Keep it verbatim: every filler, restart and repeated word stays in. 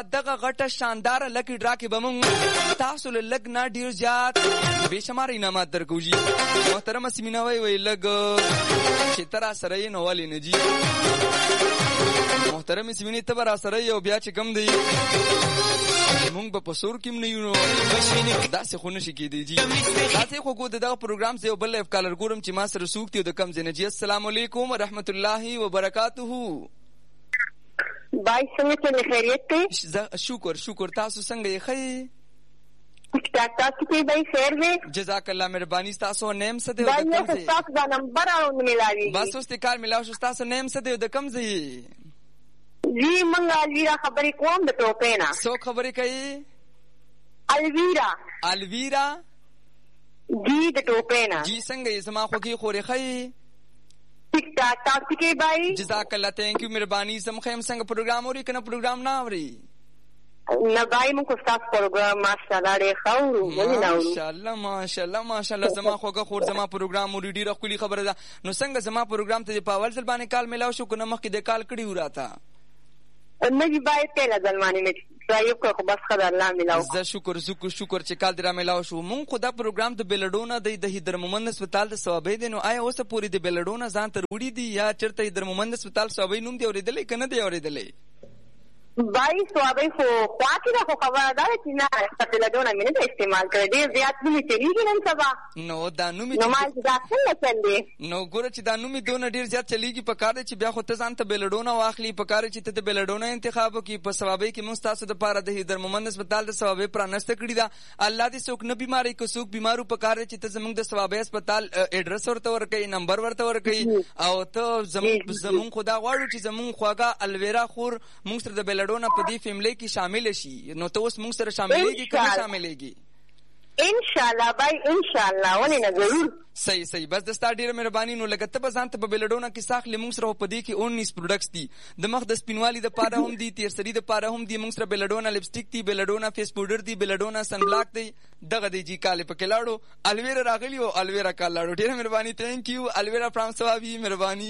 دغه غټه شانداره لکی ډرا کې به موږ تاسو له لږ نه ډېر زیات بې شماره انعامات درکوو جي. محترمه سیمینه وایي وایي لږ چې ته را سره یې نو ولې نه جي. محترمې سیمینې ته به را سره یې او بیا چې کم دی مونږ به په سور کې هم نه یو نو داسې خو نشي کېدی جي. داسې خو کو د دغه پروګرام زه یو بل لایف کالر ګورم چې ما سره څوک دی او د کم ځای نه جي. السلام علیکم ورحمت الله وبرکاته. بای څنګه چې خیریت دی؟ شکر شکر تاسو څنګه یې ښه؟ تاسو کې بای خیر دی؟ جزاک الله مهرباني. ستاسو نیم څه دی او بای د کم ځای؟ یو ستاسو دا نمبر او ملاوي بس اوس دې کار ملاو شو. ستاسو نیم څه دی او د کم ځای؟ جی موږ الویرا خبرې کوم د ټوپې نه. څوک خبرې کوي؟ الویرا. الویرا جی د ټوپې نه. جی څنګه یې زما خوږې خورې ښه؟ ٹھیک ٹھاک. تاسو کې بای؟ جزاک الله تھینک یو مهرباني. زم خیم څنګه پروګرام اوري کنه پروګرام نه اوري؟ نه بای موږ تاسو پروګرام ماشاءالله ډېر ښه ولې نه اورو؟ ماشاءالله ماشاءالله ماشاءالله زما خوږه خور زما پروګرام اوري ډېره ښکلې خبره ده. نو څنګه زما پروګرام ته په اول ځل باندې کال میلاو شو کنه مخکې د کال کړي و راته؟ نه جی بای پهله ځل باندې مې ټرای وکړ خو بس ښه الله میلاو. زه شکر شکر شکر چې کال دې را میلاو شو. مونږ خو دا پروګرام د بیلډونه دی د هیدر مومند هسپتال د ثوابۍ دی. نو آیا اوسه پورې د بیلډونه ځان ته وړي دي یا چېرته هیدر مومند هسپتال ثوابۍ نوم دی اورېدلی که نه دی اورېدلی؟ بای ثوابۍ خو خوا کې ده خو خبره دا ده چې نه بیلډونه مې نه ده استعمال کړی. ډېر زیات نومې چلېږي نن سبا. نو دا نومې نو ما چې دا څنګه چل دی؟ نو ګوره چې دا نومې دونه ډېر زیات چلېږي په کار دی چې بیا خو ته ځان ته بیلډونه واخلي. په کار دی چې ته د بیلډونه انتخاب وکړي. په ثوابۍ کې موږ ستاسو دپاره د هیدر مومند هسپتال د ثوابۍ پرانسته کړي ده. الله دې څوک نه بیماري که څوک بیمارو په کار دی چې ته زموږ د ثوابۍ هسپتال اډرس ورته ورکوي نمبر ورته ورکوي او ته زموږ خو دا غواړو چې زموږ خواږه الویرا خور موږ سره د بیلډونه په دې فیملۍ کې شامل شي. نو ته اوس موږ سره شاملېږي که نه شاملېږي؟ انشاءالله بای انشاءالله ولې نه ضرور. صحیح صحیح بس د ستا ډېره مهرباني. نو لکه ته به ځان ته په بیلډونه کې ساخلې موږ سره په دې کې اونیس پروډکټس دي. د مخ د سپینوالي دپاره هم دي تیرسري دپاره هم دي. موږ سره بیلډونه لپسټیک دي بیلډونه فیس پوډر دي بیلډونه سن بلاک دی. دغه دی جی کالې پکې لاړو الویرا راغلي او الویرا کال لاړو. ډېره مهرباني. تھینک یو الویرا فرام ثوابي. مهرباني.